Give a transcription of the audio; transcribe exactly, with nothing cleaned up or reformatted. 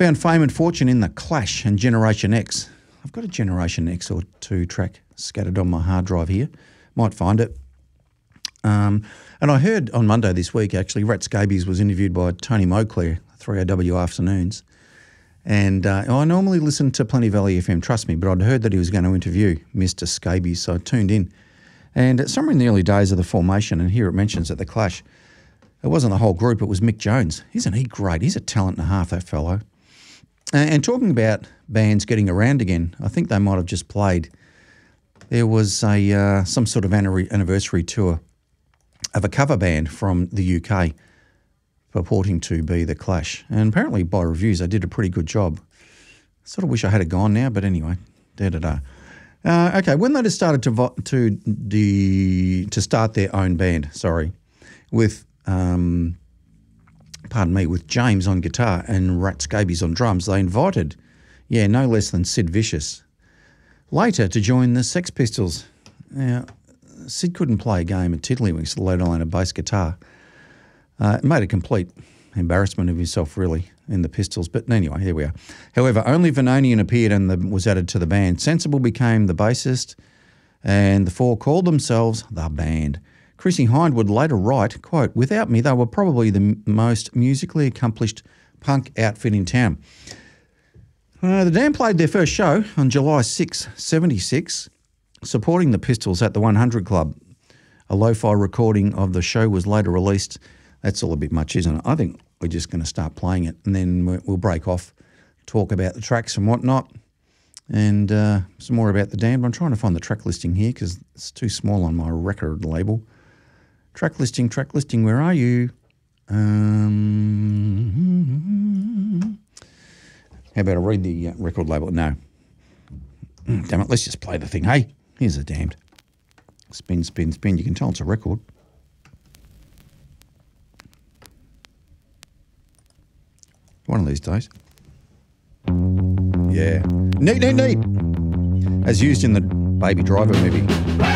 Found fame and fortune in The Clash and Generation X. I've got a Generation X or two track scattered on my hard drive here. Might find it. Um, and I heard on Monday this week, actually, Rat Scabies was interviewed by Tony Moclair, three A W Afternoons. And uh, I normally listen to Plenty Valley F M, trust me, but I'd heard that he was going to interview Mister Scabies, so I tuned in. And somewhere in the early days of the formation, and here it mentions at The Clash, it wasn't the whole group, it was Mick Jones. Isn't he great? He's a talent and a half, that fellow. And, and talking about bands getting around again, I think they might have just played. There was a uh, some sort of anniversary tour of a cover band from the U K purporting to be The Clash. And apparently by reviews, they did a pretty good job. Sort of wish I had it gone now, but anyway, da-da-da. Uh, okay, when they started to vo- to the to start their own band, sorry, with um, pardon me, with James on guitar and Rat Scabies on drums, they invited, yeah, no less than Sid Vicious, later to join the Sex Pistols. Now, Sid couldn't play a game at Tiddlywinks, let alone a bass guitar. Uh, it made a complete embarrassment of himself, really, in the Pistols. But anyway, there we are. However, only Vanonian appeared and the, was added to the band. Sensible became the bassist, and the four called themselves The Band. Chrissy Hind would later write, quote, "Without me, they were probably the m- most musically accomplished punk outfit in town." Uh, the Damned played their first show on July sixth, seventy-six, supporting the Pistols at the one hundred Club. A lo-fi recording of the show was later released. That's all a bit much, isn't it? I think we're just going to start playing it and then we'll break off, talk about the tracks and whatnot, and uh, some more about the Damned. I'm trying to find the track listing here because it's too small on my record label. Track listing, track listing, where are you? Um, how about I read the uh, record label? No. Damn it, let's just play the thing. Hey, here's the Damned. Spin, spin, spin. You can tell it's a record. One of these days. Yeah. Neat, neat, neat. As used in the Baby Driver movie.